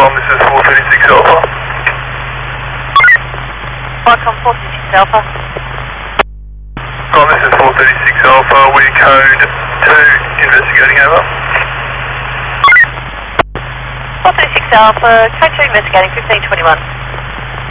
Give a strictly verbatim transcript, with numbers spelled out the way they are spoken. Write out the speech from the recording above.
com, this is four thirty-six Alpha. Qualcomm four thirty-six Alpha. Com, this is four thirty-six Alpha, we code two, investigating over. four thirty-six Alpha, code two investigating fifteen twenty-one.